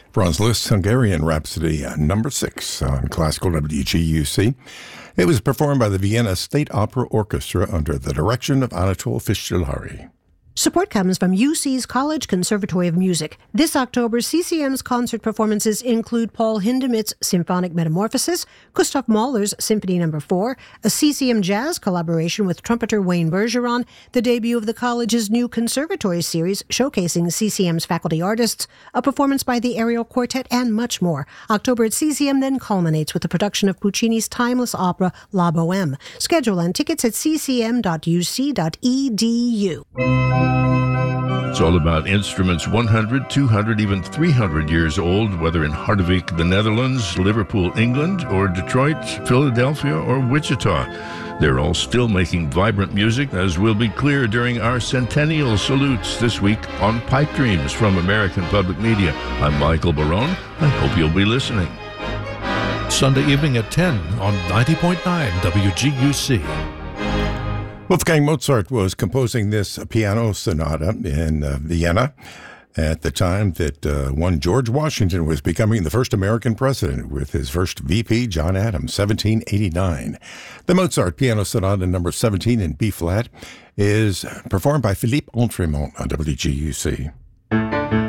Franz Liszt's Hungarian Rhapsody, number 6 on Classical WGUC. It was performed by the Vienna State Opera Orchestra under the direction of Anatol Fischlari. Support comes from UC's College Conservatory of Music. This October, CCM's concert performances include Paul Hindemith's Symphonic Metamorphosis, Gustav Mahler's Symphony No. 4, a CCM Jazz collaboration with trumpeter Wayne Bergeron, the debut of the college's new conservatory series showcasing CCM's faculty artists, a performance by the Ariel Quartet, and much more. October at CCM then culminates with the production of Puccini's timeless opera La Bohème. Schedule and tickets at ccm.uc.edu. It's all about instruments 100, 200, even 300 years old, whether in Harderwijk, the Netherlands, Liverpool, England, or Detroit, Philadelphia, or Wichita. They're all still making vibrant music, as will be clear during our centennial salutes this week on Pipe Dreams from American Public Media. I'm Michael Barone. I hope you'll be listening. Sunday evening at 10 on 90.9 WGUC. Wolfgang Mozart was composing this piano sonata in Vienna at the time that one George Washington was becoming the first American president with his first VP, John Adams, 1789. The Mozart Piano Sonata number 17 in B-flat is performed by Philippe Entremont on WGUC.